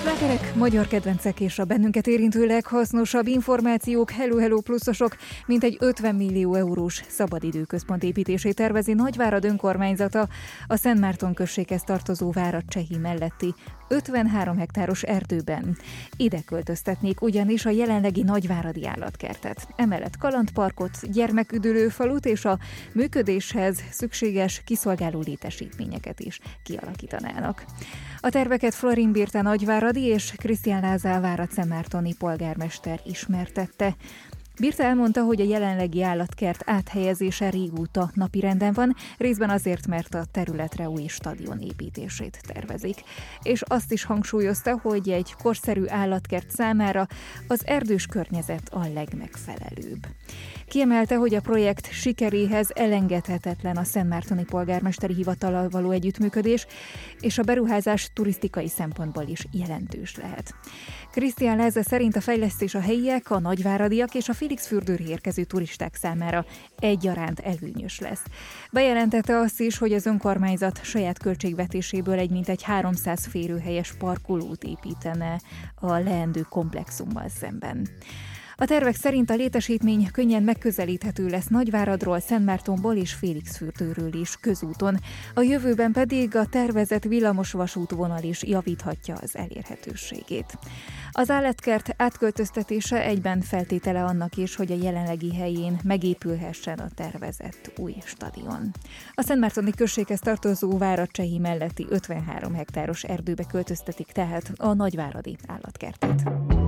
Slágerek, magyar kedvencek és a bennünket érintő leghasznosabb információk. Hello pluszosok, mintegy 50 millió eurós szabadidőközpont építését tervezi Nagyvárad önkormányzata a Szentmárton községhez tartozó Várad-Csehi melletti 53 hektáros erdőben. Ide költöztetnék ugyanis a jelenlegi nagyváradi állatkertet. Emellett kalandparkot, gyermeküdülő falut és a működéshez szükséges kiszolgáló létesítményeket is kialakítanának. A terveket Florin Birta nagyváradi és Krisztián Lázár várad-szentmártoni polgármester ismertette. Birta elmondta, hogy a jelenlegi állatkert áthelyezése régóta napirenden van, részben azért, mert a területre új stadion építését tervezik. És azt is hangsúlyozta, hogy egy korszerű állatkert számára az erdős környezet a legmegfelelőbb. Kiemelte, hogy a projekt sikeréhez elengedhetetlen a szentmártoni polgármesteri hivatallal való együttműködés, és a beruházás turisztikai szempontból is jelentős lehet. Krisztián Lázár szerint a fejlesztés a helyiek, a nagyváradiak és a Félixfürdőre érkező turisták számára egyaránt előnyös lesz. Bejelentette azt is, hogy az önkormányzat saját költségvetéséből egy mintegy 300 férőhelyes parkolót építene a leendő komplexummal szemben. A tervek szerint a létesítmény könnyen megközelíthető lesz Nagyváradról, Szentmártonból és Félixfürdőről is közúton. A jövőben pedig a tervezett villamos vasútvonal is javíthatja az elérhetőségét. Az állatkert átköltöztetése egyben feltétele annak is, hogy a jelenlegi helyén megépülhessen a tervezett új stadion. A szentmártoni községhez tartozó Várad-Csehi melletti 53 hektáros erdőbe költöztetik tehát a nagyváradi állatkertet.